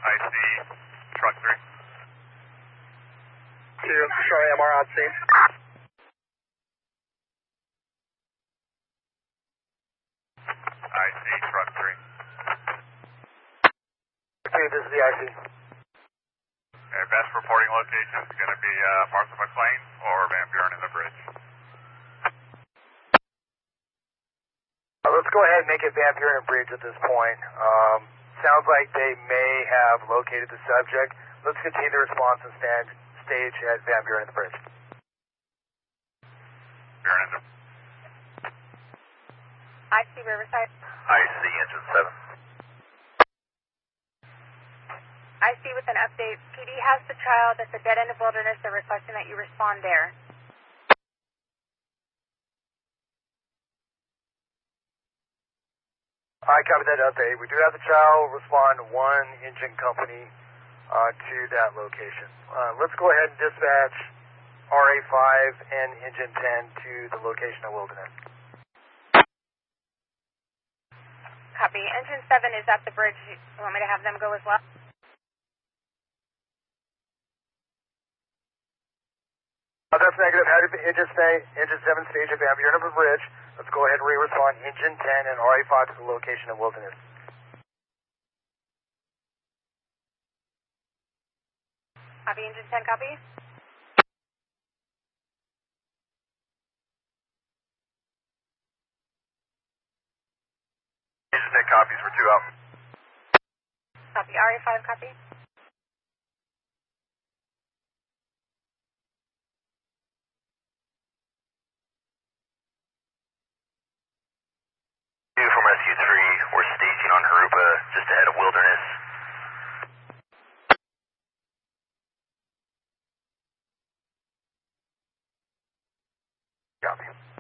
I see truck 3. Charlie MR on scene. I see truck 3. Okay, this is the IC. Best reporting location is going to be Martha McLean or Van Buren in the bridge. Let's go ahead and make it Van Buren Bridge at this point. Sounds like they may have located the subject. Let's continue the response and stage at Van Buren in the bridge. Buren in the... I see Riverside. I see engine 7. I see with an update. PD has the child at the dead end of Wilderness. They're requesting that you respond there. I copy that update. We do have the child respond one engine company to that location. Let's go ahead and dispatch RA5 and engine 10 to the location of Wilderness. Copy. Engine 7 is at the bridge. You want me to have them go as well? That's negative. Have engine 7 stage at Van Buren River Bridge. Let's go ahead and re-respond engine 10 and RA5 to the location of Wilderness. Copy. Engine 10, copy. Engine 10 copies for 2 out. Copy. RA5, copy. From Rescue 3, we're staging on Harupa, just ahead of Wilderness. Copy.